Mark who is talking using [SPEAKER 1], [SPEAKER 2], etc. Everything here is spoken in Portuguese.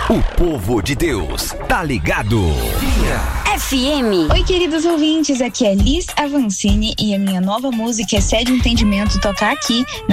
[SPEAKER 1] O povo de Deus tá ligado.
[SPEAKER 2] FM.
[SPEAKER 3] Oi, queridos ouvintes, aqui é Liz Avancini e a minha nova música Excede o Entendimento toca aqui na